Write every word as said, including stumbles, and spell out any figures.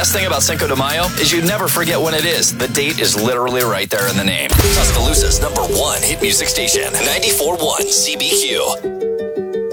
best thing about Cinco de Mayo is you never forget when it is. The date is literally right there in the name. Tuscaloosa's number one hit music station, ninety-four point one C B Q.